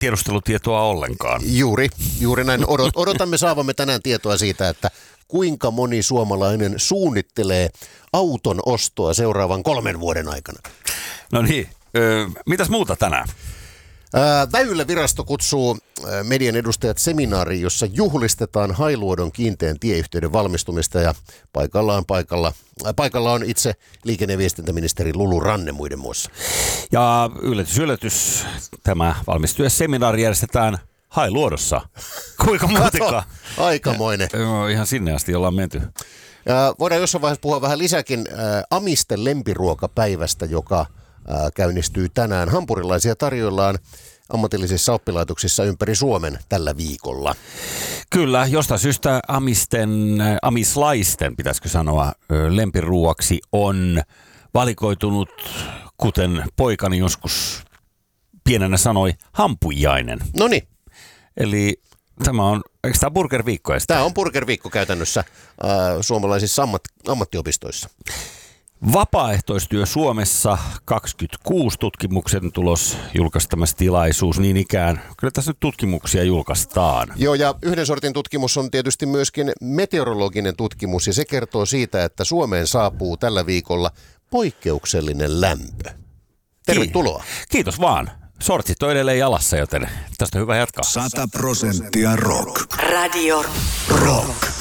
tiedustelutietoa ollenkaan. Juuri näin. Odotamme saavamme tänään tietoa siitä, että kuinka moni suomalainen suunnittelee auton ostoa seuraavan 3 vuoden aikana. No niin, mitäs muuta tänään? Väylävirasto kutsuu median edustajat seminaariin, jossa juhlistetaan Hailuodon kiinteän tieyhteyden valmistumista ja paikalla on itse liikenne- ja viestintäministeri Lulu Ranne muiden muassa. Ja yllätys, tämä valmistujaseminaari järjestetään Hailuodossa. Kuinka muutenkaan? Aikamoinen. Ihan sinne asti ollaan menty. Voidaan jossain vaiheessa puhua vähän lisäkin Amisten lempiruokapäivästä, joka käynnistyy tänään. Hampurilaisia tarjoillaan ammatillisissa oppilaitoksissa ympäri Suomen tällä viikolla. Kyllä, jostain syystä amislaisten, pitäisikö sanoa, lempiruuaksi on valikoitunut, kuten poikani joskus pienenä sanoi, hampujainen. Noniin. Eli tämä on, eikö tämä burgerviikko? Tämä on burgerviikko käytännössä suomalaisissa ammattiopistoissa. Vapaaehtoistyö Suomessa 26 tutkimuksen tulos julkaistamassa tilaisuus niin ikään. Kyllä tässä nyt tutkimuksia julkaistaan. Joo, ja yhden sortin tutkimus on tietysti myöskin meteorologinen tutkimus, ja se kertoo siitä, että Suomeen saapuu tällä viikolla poikkeuksellinen lämpö. Tervetuloa. Kiitos vaan. Sortsit on edelleen jalassa, joten tästä on hyvä jatkaa. 100% rock. Radio Rock.